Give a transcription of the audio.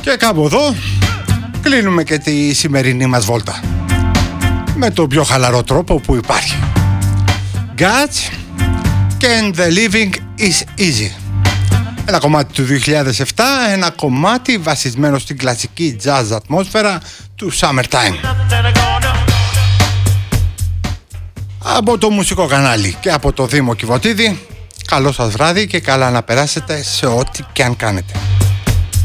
Και κάπου εδώ κλείνουμε και τη σημερινή μας βόλτα με το πιο χαλαρό τρόπο που υπάρχει. Guts and the living is easy. Ένα κομμάτι του 2007, ένα κομμάτι βασισμένο στην κλασική jazz ατμόσφαιρα του Summertime. Από το μουσικό κανάλι και από το Δήμο Κιβωτίδη, καλό σας βράδυ και καλά να περάσετε σε ό,τι και αν κάνετε.